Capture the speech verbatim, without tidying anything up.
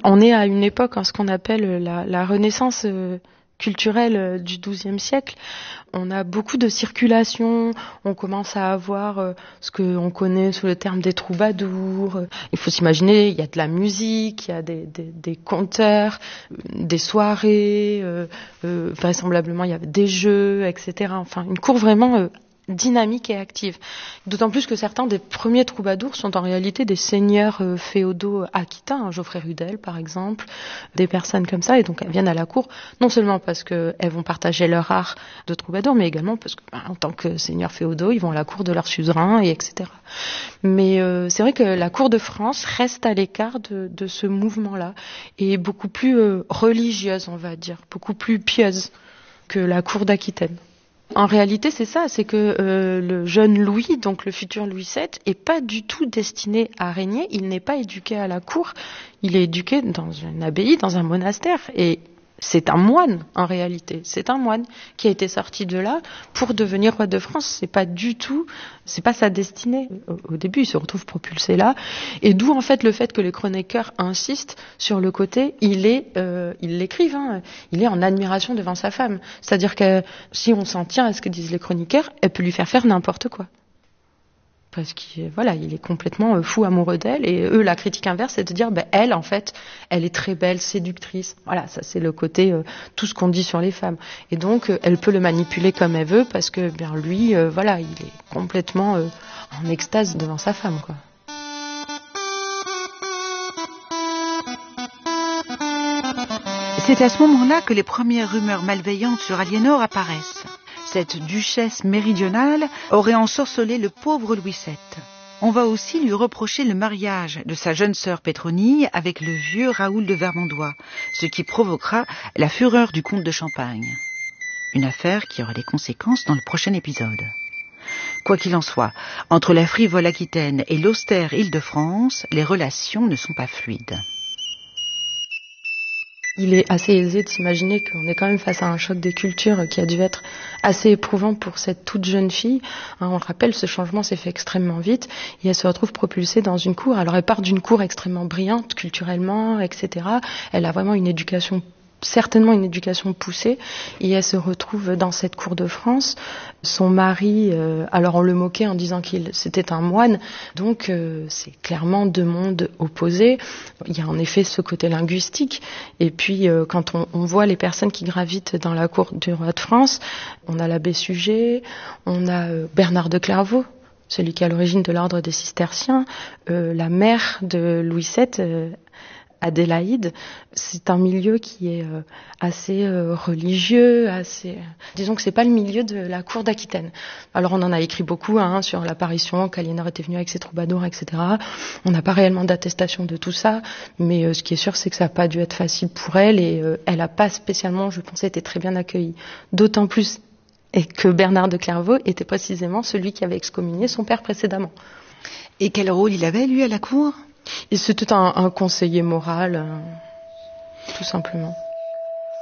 On est à une époque, hein, ce qu'on appelle la, la Renaissance euh, culturelle euh, du douzième siècle. On a beaucoup de circulation, on commence à avoir euh, ce qu'on connaît sous le terme des troubadours. Il faut s'imaginer, il y a de la musique, il y a des, des, des conteurs, des soirées, euh, euh, vraisemblablement il y avait des jeux, et cetera. Enfin, une cour vraiment euh, dynamique et active. D'autant plus que certains des premiers troubadours sont en réalité des seigneurs euh, féodaux aquitains, hein, Geoffrey Rudel par exemple, des personnes comme ça, et donc elles viennent à la cour, non seulement parce qu'elles vont partager leur art de troubadour, mais également parce que, ben, en tant que seigneurs féodaux, ils vont à la cour de leur suzerain, et etc. Mais euh, c'est vrai que la cour de France reste à l'écart de, de ce mouvement-là, et est beaucoup plus euh, religieuse, on va dire, beaucoup plus pieuse que la cour d'Aquitaine. En réalité, c'est ça, c'est que euh, le jeune Louis, donc le futur Louis sept, est pas du tout destiné à régner. Il n'est pas éduqué à la cour. Il est éduqué dans une abbaye, dans un monastère. Et c'est un moine, en réalité. C'est un moine qui a été sorti de là pour devenir roi de France. C'est pas du tout, c'est pas sa destinée. Au, au début, il se retrouve propulsé là. Et d'où, en fait, le fait que les chroniqueurs insistent sur le côté, il est, euh, ils l'écrivent, hein, il est en admiration devant sa femme. C'est-à-dire que si on s'en tient à ce que disent les chroniqueurs, elle peut lui faire faire n'importe quoi. Parce qu'il voilà, il est complètement fou amoureux d'elle, et eux, la critique inverse, c'est de dire, ben, elle, en fait, elle est très belle, séductrice. Voilà, ça c'est le côté, euh, tout ce qu'on dit sur les femmes. Et donc, euh, elle peut le manipuler comme elle veut, parce que, bien, lui, euh, voilà, il est complètement euh, en extase devant sa femme, quoi. C'est à ce moment-là que les premières rumeurs malveillantes sur Aliénor apparaissent. Cette duchesse méridionale aurait ensorcelé le pauvre Louis sept. On va aussi lui reprocher le mariage de sa jeune sœur Pétronille avec le vieux Raoul de Vermandois, ce qui provoquera la fureur du comte de Champagne. Une affaire qui aura des conséquences dans le prochain épisode. Quoi qu'il en soit, entre la frivole Aquitaine et l'austère Île-de-France, les relations ne sont pas fluides. Il est assez aisé de s'imaginer qu'on est quand même face à un choc des cultures qui a dû être assez éprouvant pour cette toute jeune fille. Hein, on le rappelle, ce changement s'est fait extrêmement vite et elle se retrouve propulsée dans une cour. Alors elle part d'une cour extrêmement brillante culturellement, et cetera. Elle a vraiment une éducation certainement une éducation poussée, et elle se retrouve dans cette cour de France. Son mari, euh, alors on le moquait en disant qu'il c'était un moine, donc euh, c'est clairement deux mondes opposés. Il y a en effet ce côté linguistique, et puis euh, quand on, on voit les personnes qui gravitent dans la cour du roi de France, on a l'abbé Suger, on a euh, Bernard de Clairvaux, celui qui est à l'origine de l'ordre des cisterciens, euh, la mère de Louis sept, euh, Adélaïde. C'est un milieu qui est euh, assez euh, religieux, assez. Disons que c'est pas le milieu de la cour d'Aquitaine. Alors on en a écrit beaucoup hein, sur l'apparition qu'Aliénor était venue avec ses troubadours, et cetera. On n'a pas réellement d'attestation de tout ça, mais euh, ce qui est sûr, c'est que ça n'a pas dû être facile pour elle, et euh, elle n'a pas spécialement, je pense, été très bien accueillie. D'autant plus et que Bernard de Clairvaux était précisément celui qui avait excommunié son père précédemment. Et quel rôle il avait, lui, à la cour ? Et c'était un, un conseiller moral, euh, tout simplement.